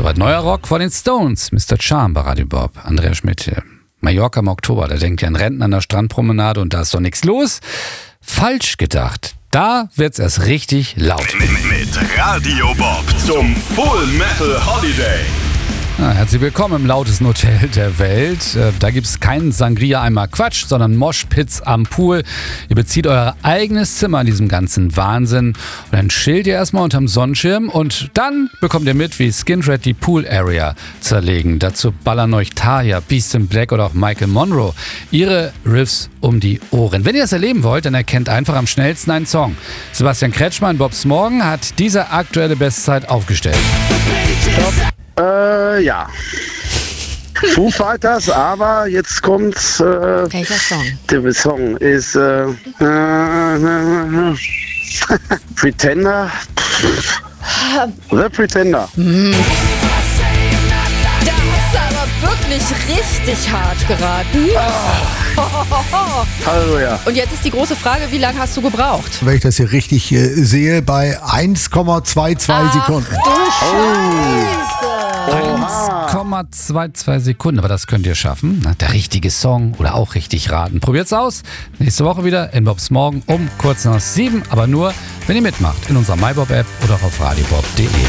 Soweit neuer Rock von den Stones, Mr. Charm bei Radio Bob. Andrea Schmidt hier. Mallorca im Oktober, da denkt ihr an Rentner an der Strandpromenade und da ist doch nichts los. Falsch gedacht. Da wird's erst richtig laut. Mit Radio Bob zum Full Metal Holiday. Herzlich willkommen im lautesten Hotel der Welt. Da gibt's keinen Sangria einmal Quatsch, sondern Moshpits am Pool. Ihr bezieht euer eigenes Zimmer in diesem ganzen Wahnsinn und dann chillt ihr erstmal unterm Sonnenschirm und dann bekommt ihr mit, wie Skindred die Pool Area zerlegen. Dazu ballern euch Tarja, Beast in Black oder auch Michael Monroe ihre Riffs um die Ohren. Wenn ihr das erleben wollt, dann erkennt einfach am schnellsten einen Song. Sebastian Kretschmann, Bobs Morgen, hat diese aktuelle Bestzeit aufgestellt. Ja. Foo Fighters, aber jetzt kommt... Welcher Song? Der Song ist... Pretender. The Pretender. Da hast du aber wirklich richtig hart geraten. Halleluja. Und jetzt ist die große Frage, wie lange hast du gebraucht? Wenn ich das hier richtig sehe, bei 1,22 Sekunden. Du Scheiße! 1,22 Sekunden, aber das könnt ihr schaffen. Der richtige Song oder auch richtig raten. Probiert's aus. Nächste Woche wieder in Bobs Morgen um kurz nach 7, aber nur, wenn ihr mitmacht in unserer MyBob-App oder auf radiobob.de.